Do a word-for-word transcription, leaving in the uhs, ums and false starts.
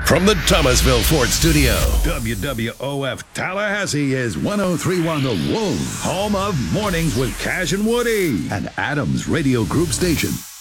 From the Thomasville Ford Studio. W W O F Tallahassee is one oh three point one The Wolf, home of Mornings with Cash and Woody, and Adams Radio Group Station.